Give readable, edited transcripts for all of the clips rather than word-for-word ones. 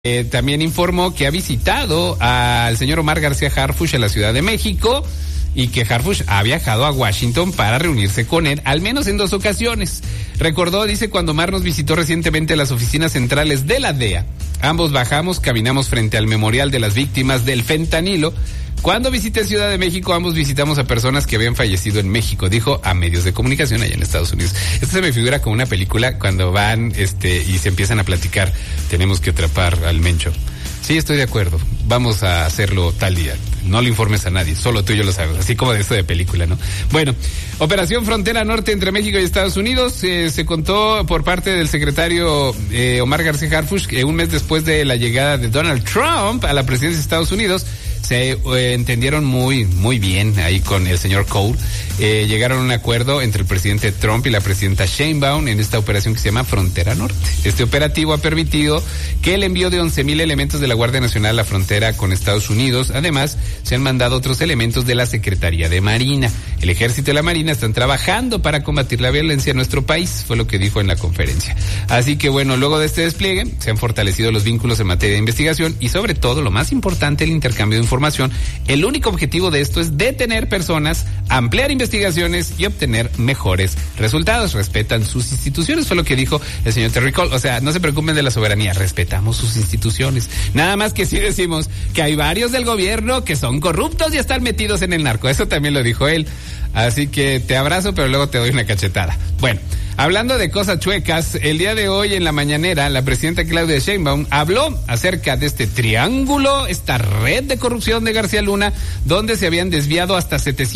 También informó que ha visitado al señor Omar García Harfuch en la Ciudad de México y que Harfuch ha viajado a Washington para reunirse con él, al menos en 2 ocasiones. Recordó, dice, cuando Omar nos visitó recientemente las oficinas centrales de la DEA. Ambos bajamos, caminamos frente al memorial de las víctimas del fentanilo. Cuando visité Ciudad de México, ambos visitamos a personas que habían fallecido en México, dijo a medios de comunicación allá en Estados Unidos. Esto se me figura como una película cuando van y se empiezan a platicar. Tenemos que atrapar al Mencho. Sí, estoy de acuerdo. Vamos a hacerlo tal día. No le informes a nadie, solo tú y yo lo sabemos. Así como de esto de película, ¿no? Bueno, Operación Frontera Norte entre México y Estados Unidos se contó por parte del secretario Omar García Harfuch que un mes después de la llegada de Donald Trump a la presidencia de Estados Unidos, se entendieron muy bien ahí con el señor Cole. Llegaron a un acuerdo entre el presidente Trump y la presidenta Sheinbaum en esta operación que se llama Frontera Norte. Este operativo ha permitido que el envío de 11,000 elementos de la Guardia Nacional a la frontera con Estados Unidos. Además, se han mandado otros elementos de la Secretaría de Marina. El Ejército y la Marina están trabajando para combatir la violencia en nuestro país, fue lo que dijo en la conferencia. Así que bueno, luego de este despliegue, se han fortalecido los vínculos en materia de investigación y sobre todo, lo más importante, el intercambio de información. El único objetivo de esto es detener personas, ampliar investigaciones y obtener mejores resultados. Respetan sus instituciones, fue lo que dijo el señor Terry Cole. O sea, no se preocupen de la soberanía, respetamos sus instituciones. Nada más que sí decimos que hay varios del gobierno que son corruptos y están metidos en el narco. Eso también lo dijo él. Así que te abrazo, pero luego te doy una cachetada. Bueno, hablando de cosas chuecas, el día de hoy en la mañanera, la presidenta Claudia Sheinbaum habló acerca de este triángulo, esta red de corrupción de García Luna, donde se habían desviado hasta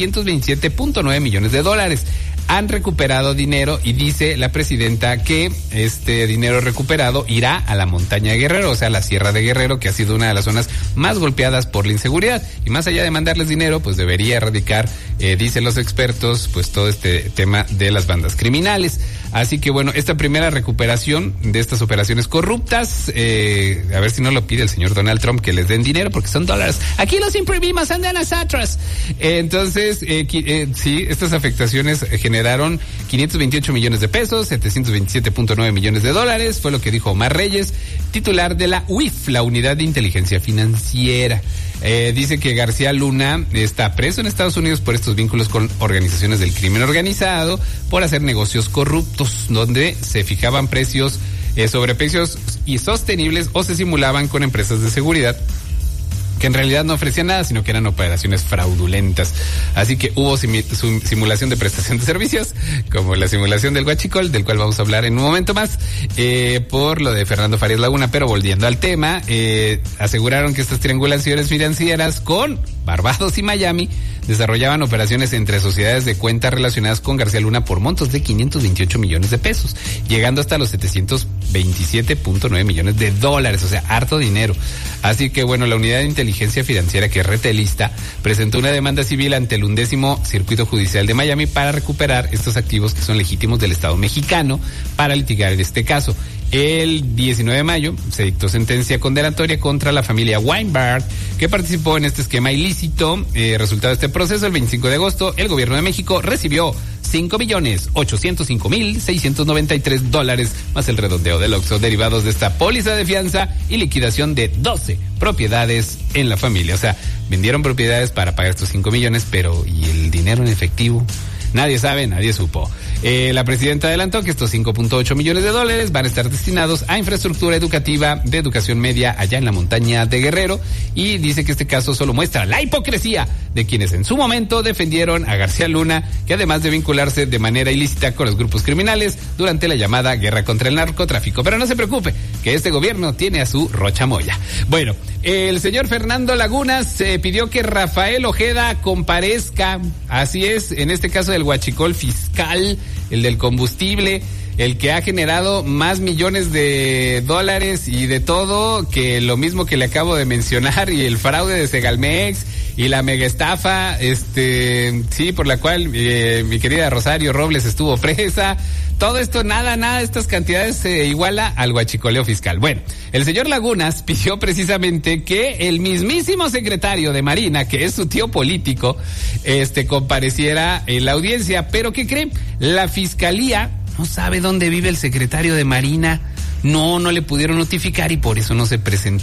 727.9 millones de dólares. Han recuperado dinero y dice la presidenta que este dinero recuperado irá a la montaña de Guerrero, o sea, la Sierra de Guerrero, que ha sido una de las zonas más golpeadas por la inseguridad. Y más allá de mandarles dinero, pues debería erradicar, dicen los expertos, pues todo este tema de las bandas criminales. Así que bueno, esta primera recuperación de estas operaciones corruptas, a ver si no lo pide el señor Donald Trump que les den dinero, porque son dólares. Aquí los imprimimos, andan nosotros. Entonces, sí, estas afectaciones generaron 528 millones de pesos, 727.9 millones de dólares, fue lo que dijo Omar Reyes, titular de la UIF, la Unidad de Inteligencia Financiera. Dice que García Luna está preso en Estados Unidos por estos vínculos con organizaciones del crimen organizado, por hacer negocios corruptos, donde se fijaban precios, sobreprecios y sostenibles, o se simulaban con empresas de seguridad que en realidad no ofrecían nada, sino que eran operaciones fraudulentas. Así que hubo simulación de prestación de servicios, como la simulación del huachicol, del cual vamos a hablar en un momento más, por lo de Fernando Farías Laguna. Pero volviendo al tema, aseguraron que estas triangulaciones financieras con Barbados y Miami desarrollaban operaciones entre sociedades de cuentas relacionadas con García Luna por montos de 528 millones de pesos, llegando hasta los 727.9 millones de dólares, o sea, harto dinero. Así que bueno, la Unidad de Inteligencia Financiera, que es retelista, presentó una demanda civil ante el 11º Circuito Judicial de Miami para recuperar estos activos que son legítimos del Estado mexicano para litigar este caso. El 19 de mayo se dictó sentencia condenatoria contra la familia Weinberg, que participó en este esquema ilícito. Resultado de este proceso, el 25 de agosto, el gobierno de México recibió 5.805.693 dólares, más el redondeo del Oxxo, derivados de esta póliza de fianza y liquidación de 12 propiedades en la familia. O sea, vendieron propiedades para pagar estos 5 millones, pero ¿y el dinero en efectivo? Nadie sabe, nadie supo. La presidenta adelantó que estos 5.8 millones de dólares van a estar destinados a infraestructura educativa de educación media allá en la montaña de Guerrero, y dice que este caso solo muestra la hipocresía de quienes en su momento defendieron a García Luna, que además de vincularse de manera ilícita con los grupos criminales durante la llamada guerra contra el narcotráfico. Pero no se preocupe, que este gobierno tiene a su Rocha Moya. Bueno, el señor Fernando Lagunas pidió que Rafael Ojeda comparezca, así es, en este caso del huachicol fiscal, el del combustible, el que ha generado más millones de dólares y de todo, que lo mismo que le acabo de mencionar, y el fraude de Segalmex y la mega estafa, sí, por la cual mi querida Rosario Robles estuvo presa. Todo esto, nada, estas cantidades se iguala al huachicoleo fiscal. Bueno, el señor Lagunas pidió precisamente que el mismísimo secretario de Marina, que es su tío político, compareciera en la audiencia. Pero ¿qué creen? La fiscalía no sabe dónde vive el secretario de Marina. no le pudieron notificar y por eso no se presentó.